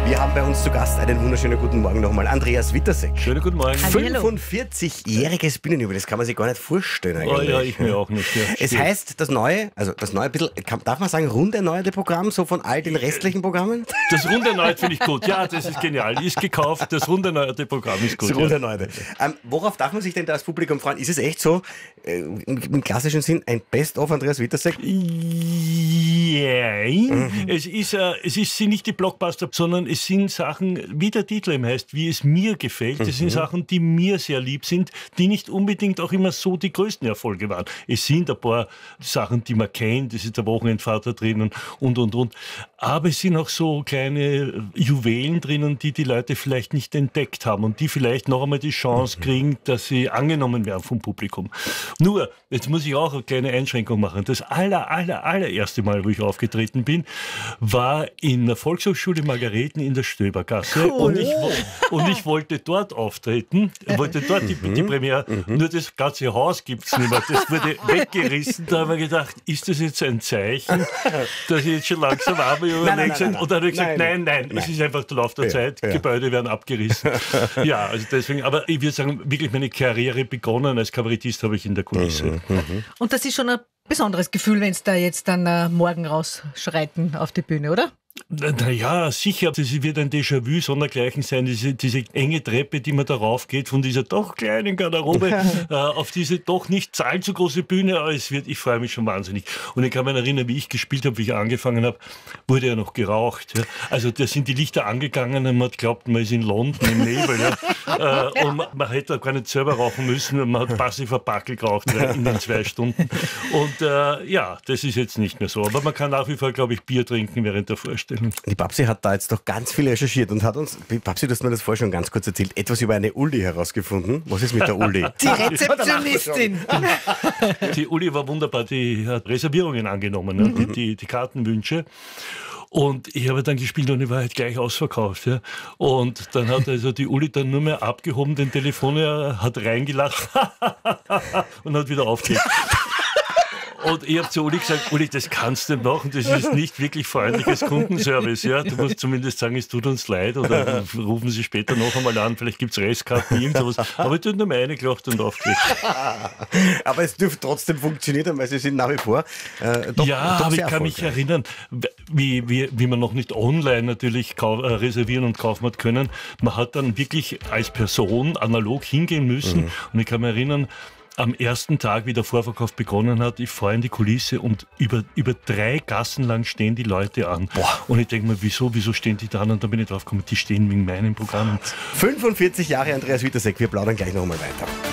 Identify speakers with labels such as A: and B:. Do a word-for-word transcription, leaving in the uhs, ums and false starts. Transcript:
A: Wir haben bei uns zu Gast einen wunderschönen guten Morgen nochmal, Andreas Wittersek.
B: Schönen guten Morgen.
A: fünfundvierzigjähriges Bühnenjubiläum, das kann man sich gar nicht vorstellen eigentlich.
B: Oh ja, ich mir auch nicht. Ja,
A: es heißt, das neue, also das neue, bisschen, kann, darf man sagen, rund erneuerte Programm, so von all den restlichen Programmen?
B: Das rund erneuert finde ich gut. Ja, das ist genial. Ist gekauft, das rund erneuerte Programm ist gut.
A: Das rund erneuerte. Ja. Ähm, worauf darf man sich denn da als Publikum freuen? Ist es echt so, äh, im klassischen Sinn, ein Best-of Andreas Wittersek?
B: Yeah. Mhm. Es ist, äh, es ist sind nicht die Blockbuster, sondern es sind Sachen, wie der Titel eben heißt, wie es mir gefällt. Es mhm. sind Sachen, die mir sehr lieb sind, die nicht unbedingt auch immer so die größten Erfolge waren. Es sind ein paar Sachen, die man kennt, es ist der Wochenendvater drinnen und, und, und. Aber es sind auch so kleine Juwelen drinnen, die die Leute vielleicht nicht entdeckt haben und die vielleicht noch einmal die Chance mhm. kriegen, dass sie angenommen werden vom Publikum. Nur, jetzt muss ich auch eine kleine Einschränkung machen. Das aller, aller, allererste Mal, wo ich aufgetreten bin, war in der Volkshochschule Margareten in der Stöbergasse. Cool. Und, ich, und ich wollte dort auftreten, wollte dort die, die Premiere, mhm. nur das ganze Haus gibt es nicht mehr. Das wurde weggerissen. Da haben wir gedacht, ist das jetzt ein Zeichen, dass ich jetzt schon langsam habe? Nein, nein, nein, nein, und dann habe ich gesagt, nein, nein, nein, nein, es ist einfach der Lauf der ja, Zeit, ja. Gebäude werden abgerissen. Ja, also deswegen, aber ich würde sagen, wirklich meine Karriere begonnen als Kabarettist habe ich in der Kulisse.
A: Mhm. Mhm.
C: Und das ist schon ein besonderes Gefühl, wenn es da jetzt dann äh, morgen rausschreiten auf die Bühne, oder?
B: Naja, sicher, das wird ein Déjà-vu sondergleichen sein, diese, diese enge Treppe, die man darauf geht, von dieser doch kleinen Garderobe äh, auf diese doch nicht allzu große Bühne, aber es wird, ich freue mich schon wahnsinnig. Und ich kann mich erinnern, wie ich gespielt habe, wie ich angefangen habe, wurde ja noch geraucht. Ja. Also da sind die Lichter angegangen und man hat geglaubt, man ist in London im Nebel. Ja. Äh, und man, man hätte auch gar nicht selber rauchen müssen, man hat passiv Backel geraucht in den zwei Stunden. Und äh, ja, das ist jetzt nicht mehr so. Aber man kann nach wie vor, glaube ich, Bier trinken während der Vorstellung.
A: Die Babsi hat da jetzt doch ganz viel recherchiert und hat uns, Babsi, du hast mir das vorher schon ganz kurz erzählt, etwas über eine Uli herausgefunden. Was ist mit der Uli?
C: Die Rezeptionistin.
B: Die Uli war wunderbar, die hat Reservierungen angenommen, ne? die, die, die Kartenwünsche. Und ich habe dann gespielt und ich war halt gleich ausverkauft. Ja. Und dann hat also die Uli dann nur mehr abgehoben, den Telefon, hat reingelacht und hat wieder aufgelegt. Und ich habe zu Uli gesagt, Uli, das kannst du nicht machen, das ist nicht wirklich freundliches Kundenservice. Ja? Du musst zumindest sagen, es tut uns leid oder rufen Sie später noch einmal an, vielleicht gibt es Restkarten, irgendwas. Aber ich habe nur meine gelacht und aufgelegt.
A: Aber es dürfte trotzdem funktionieren, weil Sie sind nach wie vor äh, doch,
B: ja,
A: doch
B: aber
A: sehr
B: ich kann mich erinnern, wie, wie, wie man noch nicht online natürlich kau- äh, reservieren und kaufen hat können. Man hat dann wirklich als Person analog hingehen müssen. Mhm. Und ich kann mich erinnern, am ersten Tag, wie der Vorverkauf begonnen hat, ich fahre in die Kulisse und über, über drei Gassen lang stehen die Leute an. Boah. Und ich denke mir, wieso, wieso stehen die da an? Und dann bin ich drauf gekommen, die stehen wegen meinem Programm.
A: fünfundvierzig Jahre Andreas Wittersek, wir plaudern gleich noch mal weiter.